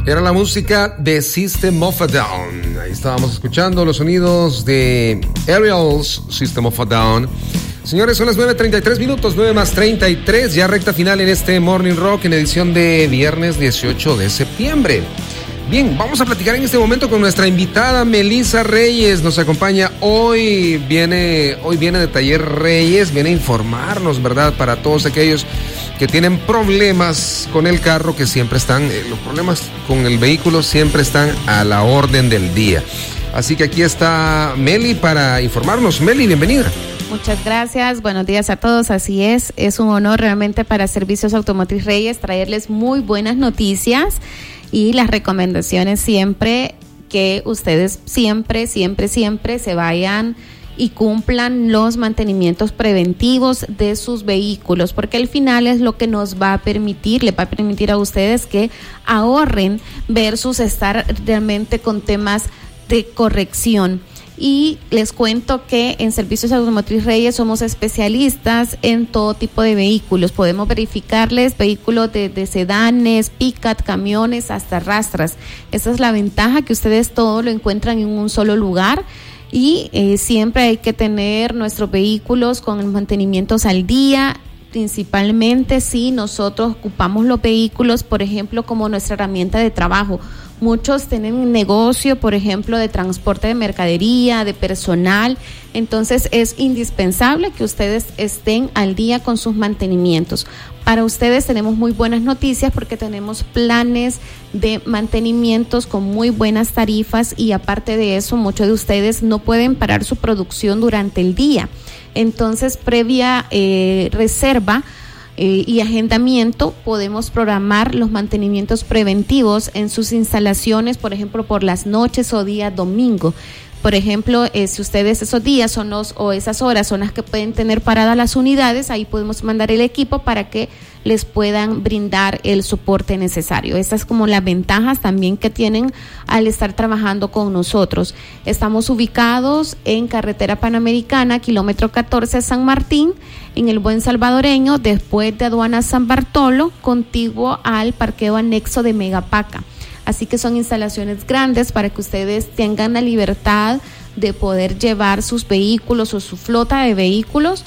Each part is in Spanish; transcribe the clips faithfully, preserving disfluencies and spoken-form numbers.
Era la música de System of a Down. Ahí estábamos escuchando los sonidos de Aerials, System of a Down. Señores, son las nueve treinta y tres minutos, nueve más treinta y tres, ya recta final en este Morning Rock en edición de viernes dieciocho de septiembre. Bien, vamos a platicar en este momento con nuestra invitada Melissa Reyes. Nos acompaña hoy, viene, hoy viene de Taller Reyes, viene a informarnos, ¿verdad? Para todos aquellos que tienen problemas con el carro, que siempre están, eh, los problemas con el vehículo siempre están a la orden del día. Así que aquí está Meli para informarnos. Meli, bienvenida. Muchas gracias, buenos días a todos, así es, es un honor realmente para Servicios Automotriz Reyes traerles muy buenas noticias y las recomendaciones siempre que ustedes siempre, siempre, siempre se vayan y cumplan los mantenimientos preventivos de sus vehículos, porque al final es lo que nos va a permitir, le va a permitir a ustedes que ahorren versus estar realmente con temas de corrección. Y les cuento que en Servicios Automotriz Reyes somos especialistas en todo tipo de vehículos. Podemos verificarles vehículos de, de sedanes, pick-up, camiones, hasta rastras. Esa es la ventaja, que ustedes todo lo encuentran en un solo lugar. Y eh, siempre hay que tener nuestros vehículos con mantenimientos al día, principalmente si nosotros ocupamos los vehículos, por ejemplo, como nuestra herramienta de trabajo. Muchos tienen negocio, por ejemplo, de transporte de mercadería, de personal, entonces es indispensable que ustedes estén al día con sus mantenimientos. Para ustedes tenemos muy buenas noticias porque tenemos planes de mantenimientos con muy buenas tarifas y aparte de eso, muchos de ustedes no pueden parar su producción durante el día. Entonces, previa eh, reserva Eh, y agendamiento, podemos programar los mantenimientos preventivos en sus instalaciones, por ejemplo, por las noches o día domingo. Por ejemplo, eh, si ustedes esos días son los, o esas horas son las que pueden tener paradas las unidades, ahí podemos mandar el equipo para que les puedan brindar el soporte necesario. Estas es como las ventajas también que tienen al estar trabajando con nosotros. Estamos ubicados en Carretera Panamericana, kilómetro catorce, San Martín, en el Buen Salvadoreño, después de Aduana San Bartolo, contiguo al parqueo anexo de Megapaca. Así que son instalaciones grandes para que ustedes tengan la libertad de poder llevar sus vehículos o su flota de vehículos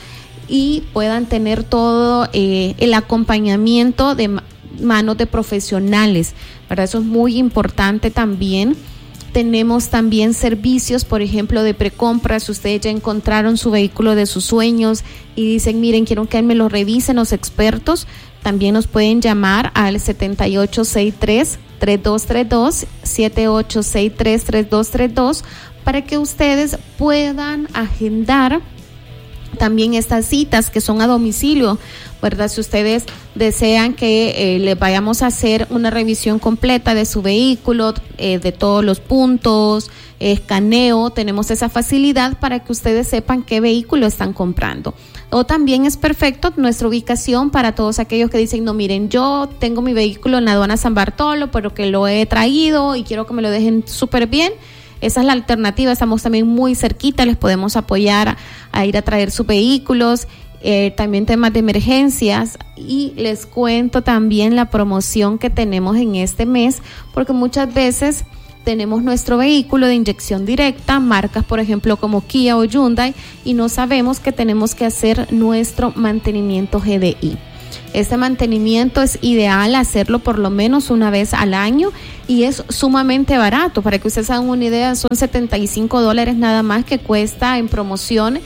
y puedan tener todo eh, el acompañamiento de manos de profesionales. Para eso es muy importante también. Tenemos también servicios, por ejemplo, de precompra. Si ustedes ya encontraron su vehículo de sus sueños y dicen, miren, quiero que me lo revisen los expertos, también nos pueden llamar al siete ocho seis tres, tres dos tres dos, siete ocho seis tres, tres dos tres dos, para que ustedes puedan agendar también estas citas que son a domicilio, ¿verdad? Si ustedes desean que eh, les vayamos a hacer una revisión completa de su vehículo, eh, de todos los puntos, escaneo, tenemos esa facilidad para que ustedes sepan qué vehículo están comprando. O también es perfecto nuestra ubicación para todos aquellos que dicen, no, miren, yo tengo mi vehículo en la aduana San Bartolo, pero que lo he traído y quiero que me lo dejen súper bien. Esa es la alternativa, estamos también muy cerquita, les podemos apoyar a, a ir a traer sus vehículos, eh, también temas de emergencias. Y les cuento también la promoción que tenemos en este mes, porque muchas veces tenemos nuestro vehículo de inyección directa, marcas por ejemplo como Kia o Hyundai, y no sabemos que tenemos que hacer nuestro mantenimiento G D I. Este mantenimiento es ideal hacerlo por lo menos una vez al año y es sumamente barato. Para que ustedes hagan una idea, son setenta y cinco dólares nada más que cuesta en promoción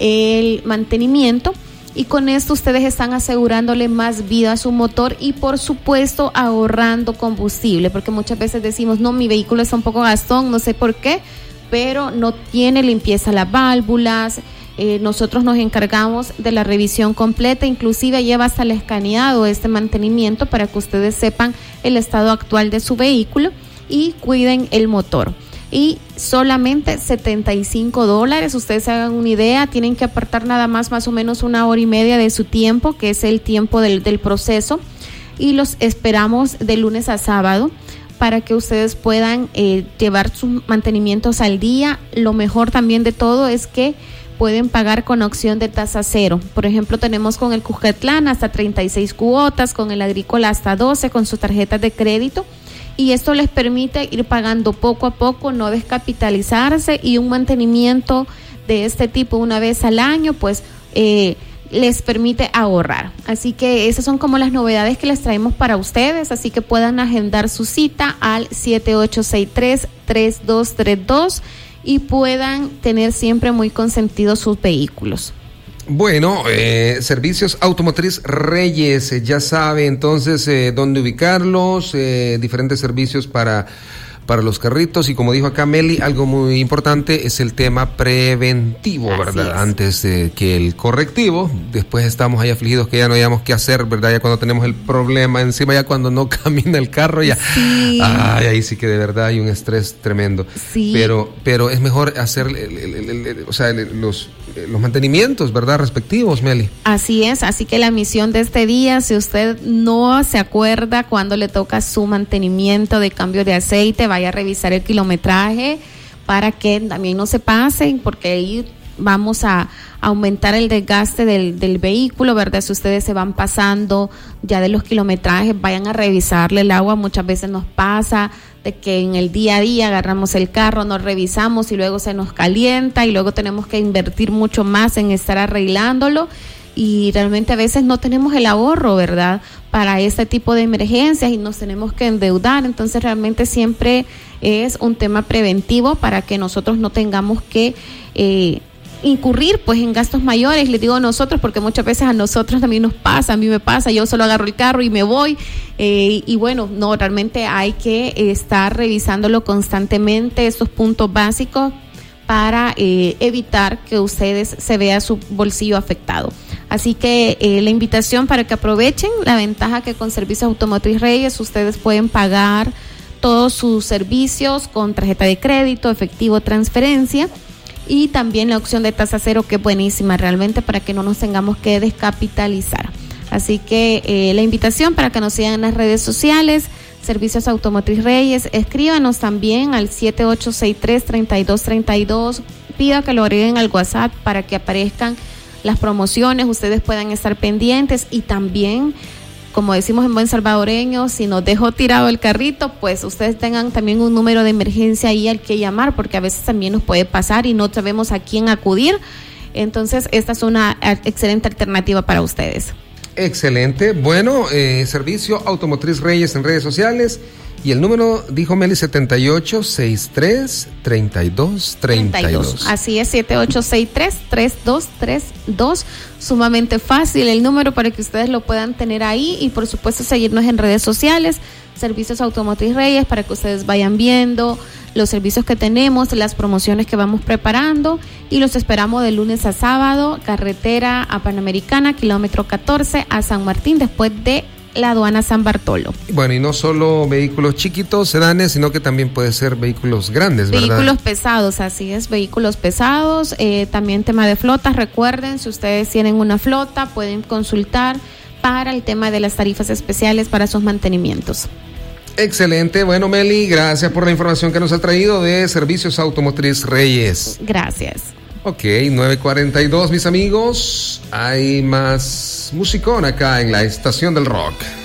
el mantenimiento. Y con esto ustedes están asegurándole más vida a su motor y por supuesto ahorrando combustible, porque muchas veces decimos, no, mi vehículo está un poco gastón, no sé por qué, pero no tiene limpieza las válvulas. Eh, nosotros nos encargamos de la revisión completa, inclusive lleva hasta el escaneado este mantenimiento para que ustedes sepan el estado actual de su vehículo y cuiden el motor. Y solamente setenta y cinco dólares, ustedes se hagan una idea, tienen que apartar nada más más o menos una hora y media de su tiempo, que es el tiempo del, del proceso, y los esperamos de lunes a sábado para que ustedes puedan eh, llevar sus mantenimientos al día. Lo mejor también de todo es que pueden pagar con opción de tasa cero. Por ejemplo, tenemos con el Cuscatlán hasta treinta y seis cuotas, con el Agrícola hasta doce, con sus tarjetas de crédito. y esto les permite ir pagando poco a poco, no descapitalizarse, y un mantenimiento de este tipo una vez al año, pues eh, les permite ahorrar. Así que esas son como las novedades que les traemos para ustedes, así que puedan agendar su cita al siete ocho seis tres, tres dos tres dos y puedan tener siempre muy consentidos sus vehículos. Bueno, eh, Servicios Automotriz Reyes, eh, ya sabe entonces eh, dónde ubicarlos, eh, diferentes servicios para para los carritos, y como dijo acá Meli, algo muy importante es el tema preventivo, Así ¿verdad? Es. Antes de que el correctivo. Después estamos ahí afligidos que ya no hayamos qué hacer, ¿verdad? Ya cuando tenemos el problema encima, ya cuando no camina el carro, ya, sí. Ay, ahí sí que de verdad hay un estrés tremendo. Sí. Pero, pero es mejor hacer, el, el, el, el, o sea, el, los los mantenimientos, ¿verdad? Respectivos, Meli. Así es, así que la misión de este día, si usted no se acuerda cuando le toca su mantenimiento de cambio de aceite, vaya a revisar el kilometraje para que también no se pasen, porque ahí vamos a aumentar el desgaste del, del vehículo, ¿verdad? Si ustedes se van pasando ya de los kilometrajes, vayan a revisarle el agua. Muchas veces nos pasa de que en el día a día agarramos el carro, nos revisamos y luego se nos calienta y luego tenemos que invertir mucho más en estar arreglándolo, y realmente a veces no tenemos el ahorro, ¿verdad?, para este tipo de emergencias y nos tenemos que endeudar. Entonces realmente siempre es un tema preventivo para que nosotros no tengamos que eh, incurrir pues en gastos mayores. Les digo a nosotros porque muchas veces a nosotros también nos pasa, a mí me pasa, yo solo agarro el carro y me voy, eh, y bueno, no, realmente hay que estar revisándolo constantemente, estos puntos básicos, para eh, evitar que ustedes se vea su bolsillo afectado. Así que eh, la invitación para que aprovechen la ventaja que con Servicios Automotriz Reyes ustedes pueden pagar todos sus servicios con tarjeta de crédito, efectivo, transferencia, y también la opción de tasa cero, que es buenísima realmente para que no nos tengamos que descapitalizar. Así que eh, la invitación para que nos sigan en las redes sociales, Servicios Automotriz Reyes. Escríbanos también al siete ocho seis tres, tres dos tres dos, pida que lo agreguen al WhatsApp para que aparezcan las promociones, ustedes puedan estar pendientes, y también, como decimos en buen salvadoreño, si nos dejó tirado el carrito, pues ustedes tengan también un número de emergencia ahí al que llamar, porque a veces también nos puede pasar y no sabemos a quién acudir. Entonces esta es una excelente alternativa para ustedes. Excelente. Bueno, eh, Servicio Automotriz Reyes en redes sociales, y el número, dijo Meli, setenta y ocho sesenta y tres, treinta y dos treinta y dos. Así es, siete ocho seis tres, tres dos tres dos. Sumamente fácil el número para que ustedes lo puedan tener ahí, y por supuesto seguirnos en redes sociales, Servicios Automotriz Reyes, para que ustedes vayan viendo los servicios que tenemos, las promociones que vamos preparando, y los esperamos de lunes a sábado, carretera a Panamericana, kilómetro catorce, a San Martín, después de la aduana San Bartolo. Bueno, y no solo vehículos chiquitos, sedanes, sino que también puede ser vehículos grandes, ¿verdad? Vehículos pesados, así es, vehículos pesados, eh, también tema de flotas. Recuerden, si ustedes tienen una flota, pueden consultar para el tema de las tarifas especiales para sus mantenimientos. Excelente. Bueno, Meli, gracias por la información que nos ha traído de Servicios Automotriz Reyes. Gracias. Ok, nueve cuarenta y dos, mis amigos. Hay más musicón acá en la Estación del Rock.